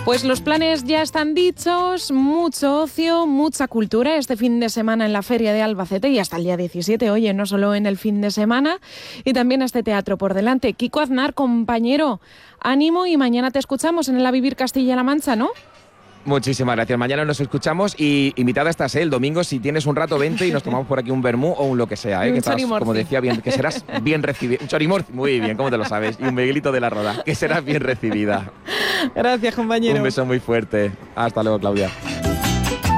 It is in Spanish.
Pues los planes ya están dichos, mucho ocio, mucha cultura este fin de semana en la Feria de Albacete y hasta el día 17, oye, no solo en el fin de semana, y también este teatro por delante. Kiko Aznar, compañero, ánimo y mañana te escuchamos en el A Vivir Castilla-La Mancha, ¿no? Muchísimas gracias. Mañana nos escuchamos y invitada estás, el domingo, si tienes un rato, vente y nos tomamos por aquí un vermú o un lo que sea, un que estás, chorimorci. como decía bien, que serás bien recibida. Un chorimorci, muy bien, ¿cómo te lo sabes? Y un Miguelito de la Roda, que serás bien recibida. Gracias, compañero. Un beso muy fuerte. Hasta luego, Claudia.